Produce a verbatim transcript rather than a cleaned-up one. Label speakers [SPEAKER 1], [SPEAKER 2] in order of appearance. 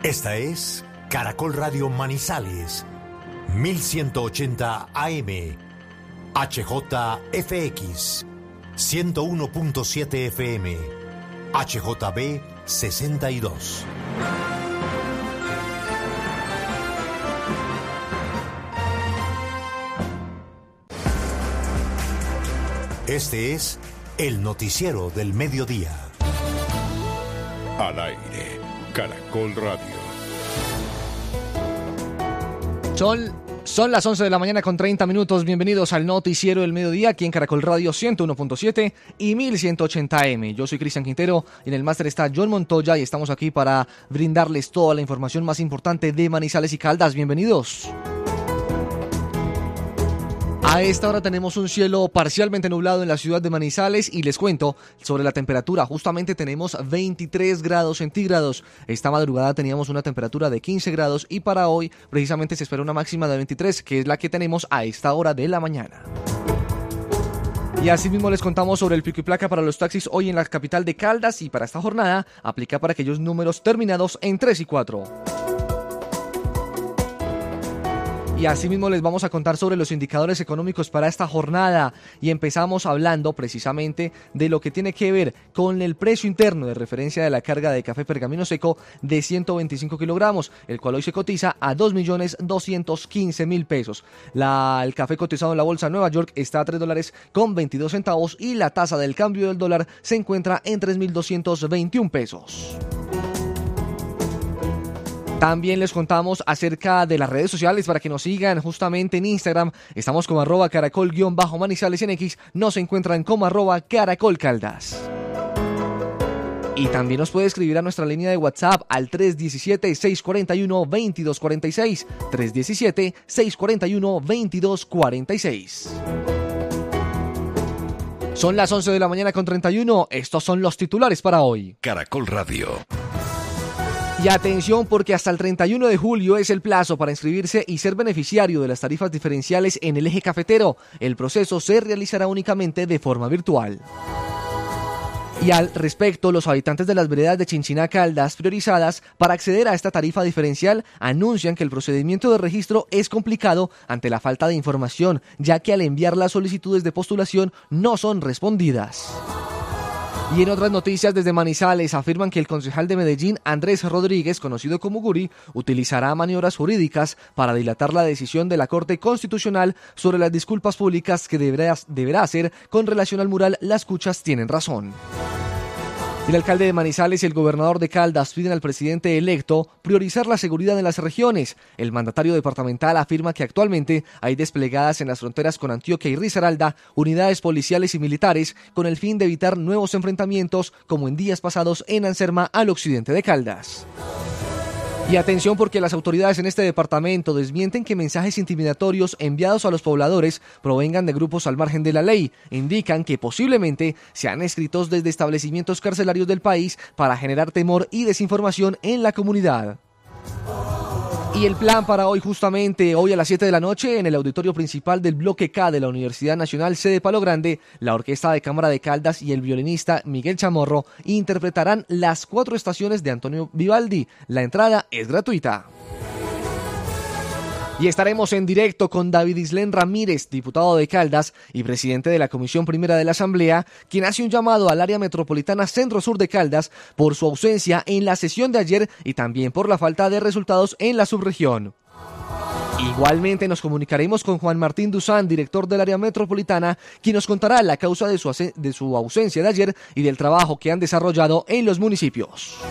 [SPEAKER 1] Esta es Caracol Radio Manizales, mil ciento ochenta A M, H J F X, ciento uno punto siete F M, H J B sesenta y dos. Este es el noticiero del mediodía.
[SPEAKER 2] Al aire, Caracol Radio.
[SPEAKER 3] Son, son las once de la mañana con treinta minutos. Bienvenidos al noticiero del mediodía aquí en Caracol Radio ciento uno punto siete y mil ciento ochenta A M. Yo soy Cristian Quintero y en el máster está John Montoya y estamos aquí para brindarles toda la información más importante de Manizales y Caldas. Bienvenidos. A esta hora tenemos un cielo parcialmente nublado en la ciudad de Manizales y les cuento sobre la temperatura. Justamente tenemos veintitrés grados centígrados. Esta madrugada teníamos una temperatura de quince grados y para hoy precisamente se espera una máxima de veintitrés, que es la que tenemos a esta hora de la mañana. Y asimismo les contamos sobre el pico y placa para los taxis hoy en la capital de Caldas y para esta jornada aplica para aquellos números terminados en tres y cuatro. Y asimismo les vamos a contar sobre los indicadores económicos para esta jornada y empezamos hablando precisamente de lo que tiene que ver con el precio interno de referencia de la carga de café pergamino seco de ciento veinticinco kilogramos, el cual hoy se cotiza a dos millones doscientos quince mil pesos. La, el café cotizado en la bolsa de Nueva York está a tres dólares con veintidós centavos y la tasa del cambio del dólar se encuentra en tres mil doscientos veintiún pesos. También les contamos acerca de las redes sociales para que nos sigan justamente en Instagram. Estamos como arroba caracol-manizales en X. Nos encuentran como arroba caracolcaldas. Y también nos puede escribir a nuestra línea de WhatsApp al tres uno siete, seis cuatro uno, dos dos cuatro seis. tres uno siete, seis cuatro uno, dos dos cuatro seis. Son las once de la mañana con treinta y uno. Estos son los titulares para hoy.
[SPEAKER 2] Caracol Radio.
[SPEAKER 3] Y atención porque hasta el treinta y uno de julio es el plazo para inscribirse y ser beneficiario de las tarifas diferenciales en el eje cafetero. El proceso se realizará únicamente de forma virtual. Y al respecto, los habitantes de las veredas de Chinchiná Caldas priorizadas para acceder a esta tarifa diferencial anuncian que el procedimiento de registro es complicado ante la falta de información, ya que al enviar las solicitudes de postulación no son respondidas. Y en otras noticias desde Manizales afirman que el concejal de Medellín, Andrés Rodríguez, conocido como Guri, utilizará maniobras jurídicas para dilatar la decisión de la Corte Constitucional sobre las disculpas públicas que deberá, deberá hacer con relación al mural Las Cuchas tienen razón. El alcalde de Manizales y el gobernador de Caldas piden al presidente electo priorizar la seguridad en las regiones. El mandatario departamental afirma que actualmente hay desplegadas en las fronteras con Antioquia y Risaralda unidades policiales y militares con el fin de evitar nuevos enfrentamientos como en días pasados en Anserma al occidente de Caldas. Y atención porque las autoridades en este departamento desmienten que mensajes intimidatorios enviados a los pobladores provengan de grupos al margen de la ley. Indican que posiblemente sean escritos desde establecimientos carcelarios del país para generar temor y desinformación en la comunidad. Y el plan para hoy justamente, hoy a las siete de la noche, en el auditorio principal del Bloque K de la Universidad Nacional Sede Palo Grande, la Orquesta de Cámara de Caldas y el violinista Miguel Chamorro interpretarán las cuatro estaciones de Antonio Vivaldi. La entrada es gratuita. Y estaremos en directo con David Islén Ramírez, diputado de Caldas y presidente de la Comisión Primera de la Asamblea, quien hace un llamado al área metropolitana Centro-Sur de Caldas por su ausencia en la sesión de ayer y también por la falta de resultados en la subregión. Igualmente nos comunicaremos con Juan Martín Duzán, director del área metropolitana, quien nos contará la causa de su, de su ausencia de ayer y del trabajo que han desarrollado en los municipios.